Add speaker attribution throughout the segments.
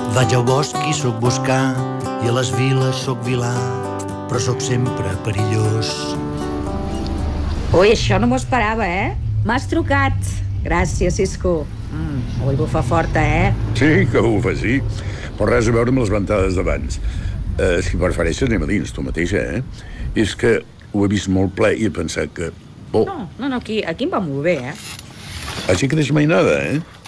Speaker 1: Vaig al bosc i sóc boscar, i a les viles sóc vilà, però sóc sempre perillós.
Speaker 2: Ui, això no m'ho esperava, M'has trucat. Gràcies, Cisco. Avui bufa forta,
Speaker 3: Sí, que bufa, sí. Però res a veure amb les ventades d'abans. Si prefereixes, anem a dins, tu mateixa, És que ho he vist molt ple i he pensat que...
Speaker 2: No, aquí em va molt bé,
Speaker 3: Així que desmainada,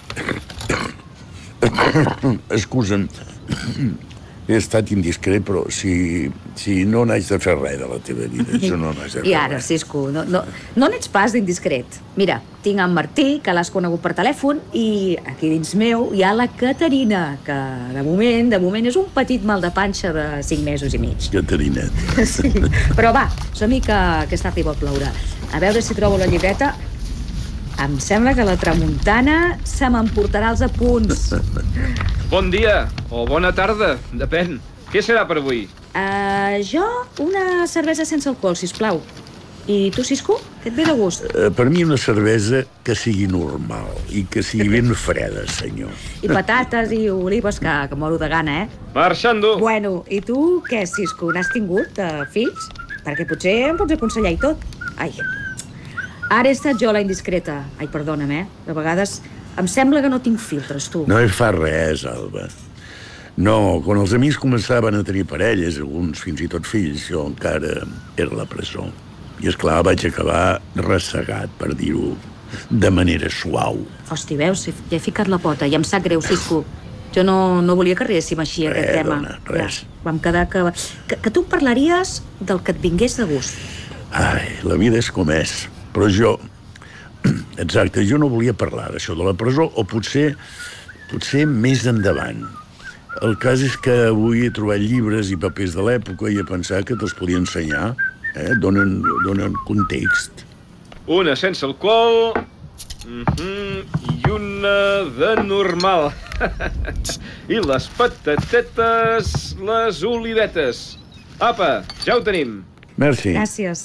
Speaker 3: Excusa'm. He estat indiscret, però si no n'haig de fer res de la teva vida, jo no n'haig de fer res.
Speaker 2: I ara, Cisco, no n'ets pas d'indiscret. Mira, tinc en Martí, que l'has conegut per telèfon, i aquí dins meu hi ha la Caterina, que de moment és un petit mal de panxa de 5 mesos i mig.
Speaker 3: Caterinet.
Speaker 2: Sí, però va, som-hi que aquesta tarda hi vol ploure. A veure si trobo la llibreta. Em sembla que la tramuntana se m'emportarà els apunts.
Speaker 4: Bon dia, o bona tarda, depèn. Què serà per avui?
Speaker 2: Jo, una cervesa sense alcohol, sisplau. I tu, Cisco, què et ve de gust?
Speaker 3: Per mi una cervesa que sigui normal i que sigui ben freda, senyor.
Speaker 2: I patates i olives, que moro de gana,
Speaker 4: Marxando.
Speaker 2: Bueno, i tu, què, Cisco, n'has tingut, fills? Perquè potser em pots aconsellar i tot. Ai, ara he estat jo la indiscreta. Ai, perdona'm, De vegades em sembla que no tinc filtres, tu.
Speaker 3: No hi fa res, Alba. No, quan els amics començaven a tenir parelles, alguns fins i tot fills, jo encara era a la presó. I, esclar, vaig acabar ressegat, per dir-ho de manera suau.
Speaker 2: Hosti, veus, ja he ficat la pota i em sap greu, Cisco. Jo no volia que arribéssim així, aquest tema.
Speaker 3: Dona, res.
Speaker 2: Ja, vam quedar que tu parlaries del que et vingués de gust.
Speaker 3: Ai, la vida és com és. Però jo... Exacte, jo no volia parlar d'això de la presó, o potser més endavant. El cas és que avui he trobat llibres i papers de l'època i he pensat que te'ls podia ensenyar. Donen context.
Speaker 4: Una sense alcohol i una de normal. I les patatetes, les olivetes. Apa, ja ho tenim.
Speaker 3: Merci.
Speaker 2: Gràcies.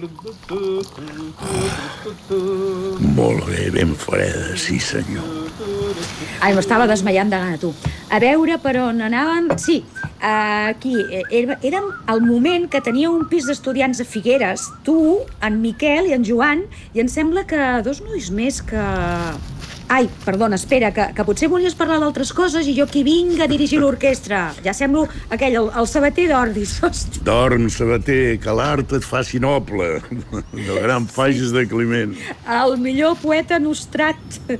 Speaker 3: Molt bé, ben freda, sí senyor.
Speaker 2: Ai, m'estava desmaiant de gana, tu. A veure per on anàvem... Sí, aquí. Érem al moment que tenia un pis d'estudiants a Figueres, tu, en Miquel i en Joan, i em sembla que 2 nois més que... Ai, perdona, espera, que potser volies parlar d'altres coses i jo aquí vinc a dirigir l'orquestra. Ja semblo aquell, el sabater d'Ordis, hosti.
Speaker 3: Dorm, sabater, que l'art et faci noble. No gran fages de Climent.
Speaker 2: El millor poeta nostrat.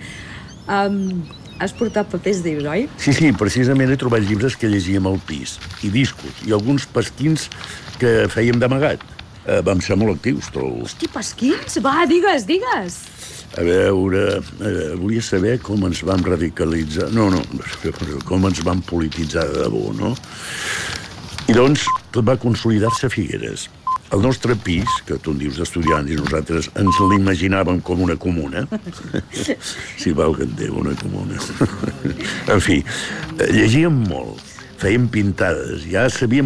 Speaker 2: Has portat papers, dius, oi?
Speaker 3: Sí, precisament he trobat llibres que llegíem al pis, i discos, i alguns pasquins que fèiem d'amagat. Vam ser molt actius, trobo.
Speaker 2: Hosti, pasquins? Va, digues.
Speaker 3: A veure, volia saber com ens vam radicalitzar... No, com ens vam polititzar de debò, no? I doncs tot va consolidar-se a Figueres. El nostre pis, que tu en dius d'estudiants i nosaltres ens l'imaginàvem com una comuna. Si val que en Déu, una comuna. En fi, llegíem molt, fèiem pintades, ja sabíem